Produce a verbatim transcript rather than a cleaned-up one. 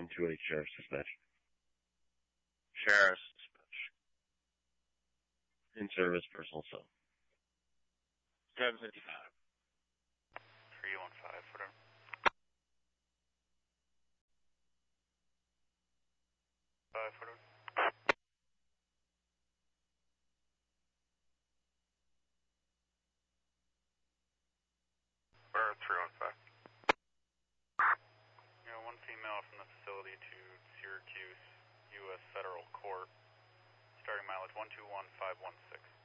one two eight Sheriff's Dispatch. Sheriff's Dispatch. In service, personal cell. seven fifty-five. three one five, whatever. Five, whatever. Or three one five. You know, one female from the facility to Syracuse U S Federal Court, starting mileage one two one five one six.